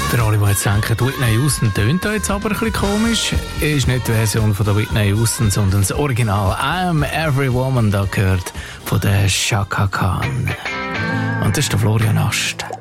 Für alle, die jetzt denken, Whitney Houston tönt da jetzt aber ein bisschen komisch, ist nicht die Version von der Whitney Houston, sondern das Original I'm Every Woman, da gehört von der Chaka Khan. Und das ist der Florian Ast.